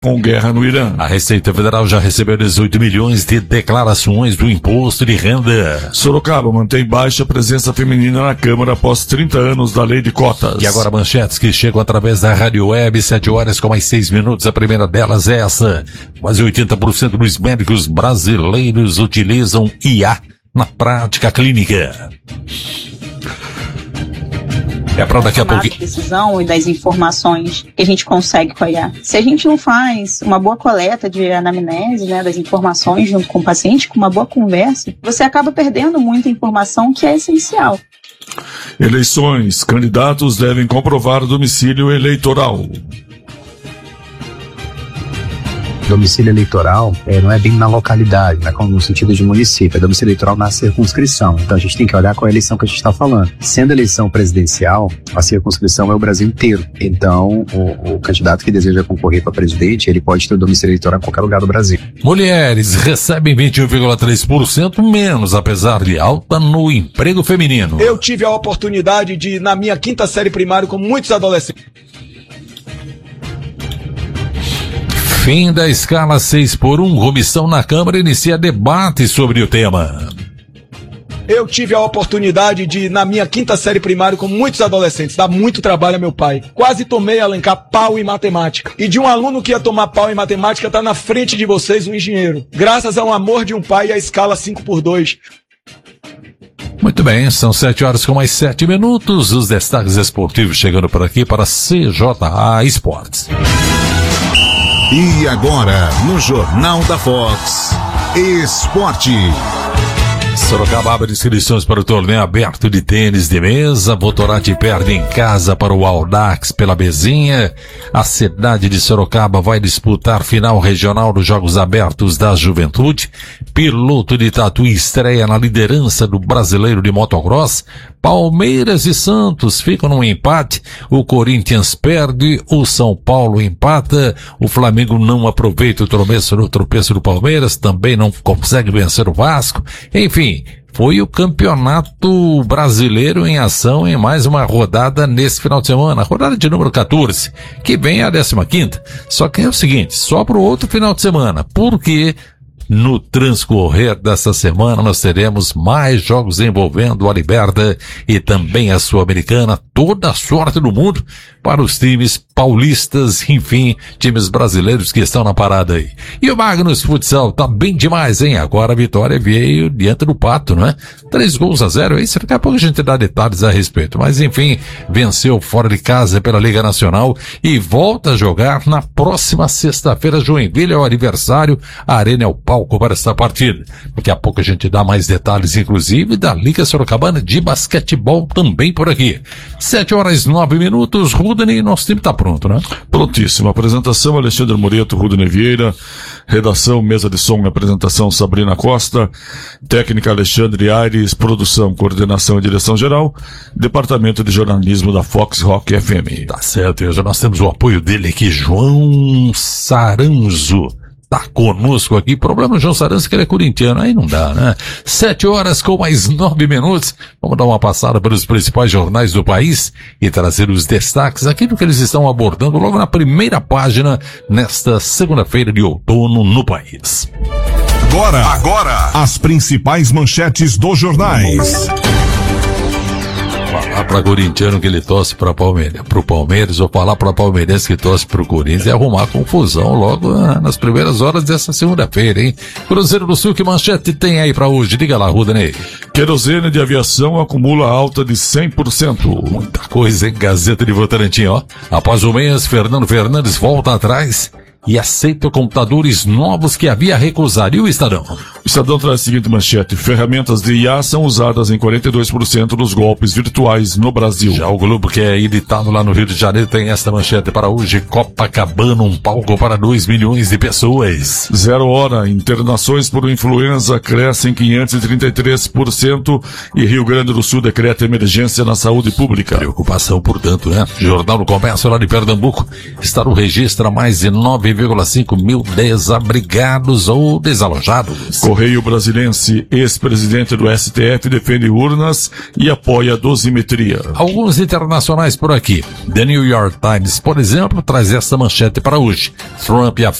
com guerra no Irã. A Receita Federal já recebeu 18 milhões de declarações do imposto de renda. Sorocaba mantém baixa presença feminina na Câmara após 30 anos da lei de cotas. E agora manchetes que chegam através da Rádio Web, 7 horas com mais 6 minutos. A primeira delas é essa. Quase 80% dos médicos brasileiros utilizam IA na prática clínica. É para daqui a pouco. Da decisão e das informações que a gente consegue com a IA. Se a gente não faz uma boa coleta de anamnese, né, das informações junto com o paciente, com uma boa conversa, você acaba perdendo muita informação que é essencial. Eleições. Candidatos devem comprovar domicílio eleitoral. Domicílio eleitoral não é bem na localidade, né, como no sentido de município, é domicílio eleitoral na circunscrição. Então a gente tem que olhar qual é a eleição que a gente está falando. Sendo eleição presidencial, a circunscrição é o Brasil inteiro. Então o candidato que deseja concorrer para presidente, ele pode ter o domicílio eleitoral em qualquer lugar do Brasil. Mulheres recebem 21,3% menos, apesar de alta no emprego feminino. Eu tive a oportunidade de, na minha 5ª série primária, com muitos adolescentes. Fim da escala 6x1, comissão na Câmara inicia debate sobre o tema. Eu tive a oportunidade de, na minha 5ª série primária, com muitos adolescentes, dá muito trabalho a meu pai. Quase tomei, Alencar, pau em matemática. E de um aluno que ia tomar pau em matemática, tá na frente de vocês um engenheiro. Graças ao amor de um pai e a escala 5x2. Muito bem, são 7 horas com mais 7 minutos. Os destaques esportivos chegando por aqui para CJA Esportes. E agora, no Jornal da Fox, Esporte. Sorocaba abre inscrições para o torneio aberto de tênis de mesa. Votorati perde em casa para o Audax pela Bezinha. A cidade de Sorocaba vai disputar final regional dos Jogos Abertos da Juventude. Piloto de Tatuí estreia na liderança do Brasileiro de Motocross. Palmeiras e Santos ficam num empate. O Corinthians perde, o São Paulo empata. O Flamengo não aproveita o tropeço do Palmeiras, também não consegue vencer o Vasco. Enfim, foi o Campeonato Brasileiro em ação em mais uma rodada nesse final de semana, rodada de número 14, que vem a 15ª. Só que é o seguinte, só pro outro final de semana, porque no transcorrer dessa semana nós teremos mais jogos envolvendo a Liberta e também a Sul-Americana, toda a sorte do mundo para os times paulistas, enfim, times brasileiros que estão na parada aí. E o Magnus Futsal tá bem demais, hein? Agora a vitória veio diante do Pato, não é? 3-0, isso daqui a pouco a gente dá detalhes a respeito, mas enfim, venceu fora de casa pela Liga Nacional e volta a jogar na próxima sexta-feira. Joinville é o aniversário, a Arena é o palco para esta partida. Daqui a pouco a gente dá mais detalhes, inclusive, da Liga Sorocabana de basquetebol também por aqui. 7 horas 9 minutos, Rudney, nosso time tá pronto, né? Prontíssimo. Apresentação, Alexandre Moreto, Rudney Vieira. Redação, mesa de som e apresentação, Sabrina Costa. Técnica, Alexandre Aires. Produção, coordenação e direção geral. Departamento de jornalismo da Fox Rock FM. Tá certo, hoje nós temos o apoio dele aqui, João Saranzo. Tá conosco aqui. Problema João Saranzo que ele é corintiano, aí não dá, né? 7 horas com mais 9 minutos. Vamos dar uma passada pelos principais jornais do país e trazer os destaques, aquilo que eles estão abordando logo na primeira página nesta segunda-feira de outono no país. Agora, as principais manchetes dos jornais. Falar pra corintiano que ele torce pro Palmeiras, ou falar pra palmeirense que torce pro Corinthians e arrumar confusão logo nas primeiras horas dessa segunda-feira, hein? Cruzeiro do Sul, que manchete tem aí pra hoje? Diga lá, Rudney. Querosene de aviação acumula alta de 100%. Muita coisa, hein? Gazeta de Votorantim, ó. Após o mês, Fernando Fernandes volta atrás e aceita computadores novos que havia recusado. E o Estadão? O Estadão traz a seguinte manchete: ferramentas de IA são usadas em 42% dos golpes virtuais no Brasil. Já o Globo, que é editado lá no Rio de Janeiro, tem esta manchete para hoje: Copacabana, um palco para 2 milhões de pessoas. 0 hora, internações por influenza crescem 533% e Rio Grande do Sul decreta emergência na saúde pública. Preocupação, portanto, né? Jornal do Comércio lá de Pernambuco, Estado registra mais de 9 9,5 mil desabrigados ou desalojados. Correio Brasilense, ex-presidente do STF, defende urnas e apoia a dosimetria. Alguns internacionais por aqui. The New York Times, por exemplo, traz essa manchete para hoje. Trump